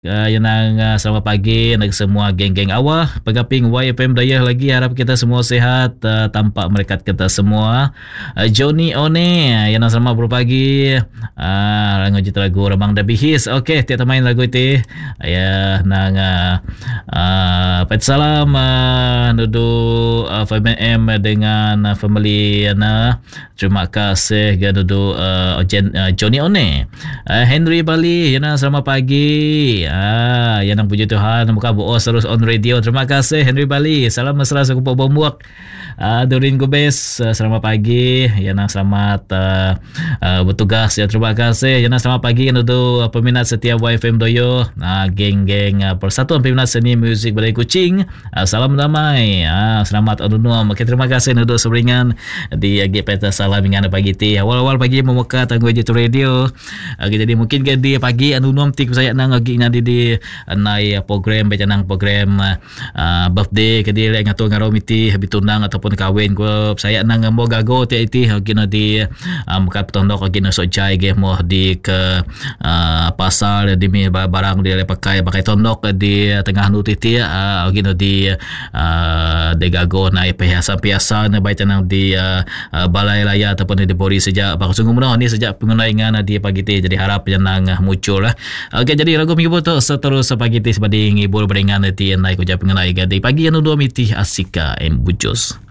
Yang selamat pagi nak semua geng-geng awal pegaping YFM Dayah lagi, harap kita semua sehat, tampak mereka kita semua. Johnny One yang selamat berpagi. Lagu jita lagu Ramang dah bihis. Okey, tiap main lagu itu ya nang pet salam nudu FMM dengan family terima kasih nudu Johnny One. Henry Bali yang selamat pagi. Yang nang puji Tuhan muka boos terus on radio. Terima kasih Henry Bali. Salam mesra sekumpul bombuak. Dorin Gubes, selamat pagi. Yang nang selamat bertugas ya. Terima kasih. Yang nang selamat pagi untuk peminat setia YFM Doyo. Geng-geng Persatuan Peminat Seni Muzik Balai Kuching. Salam damai. Selamat onunum. Okay, terima kasih untuk seberingan di GPT salam dengan pagi ti. Awal-awal pagi memuka tangguh je tu radio. Jadi mungkin ke di pagi onunum tik saya nang agi di nai program baca nang program birthday ke dia ngatur ngaro miti habis tunang ataupun kahwin ko saya nang mo gago ti iti gina di muka petondok gina sojai ge mo di ke pasar di mi barang dia pakai tondok di tengah nu titi gina di gago nai perhiasan baca nang di balai raya ataupun di Polri sejak baru sungguh ni sejak pengunaian di pagi ti, jadi harap nang muncul lah. Okey, jadi lagu minggu tu seterus pagi ti sebanding ngibul beringan ti naik ucap pengenai gadi pagi yang 2 miti asika bujos.